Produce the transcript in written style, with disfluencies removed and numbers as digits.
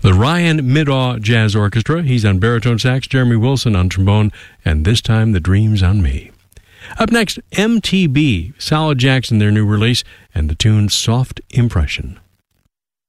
The Ryan Middaugh Jazz Orchestra. He's on baritone sax, Jeremy Wilson on trombone, and this time The Dream's on Me. Up next, MTB, Solid Jackson, their new release, and the tune Soft Impression.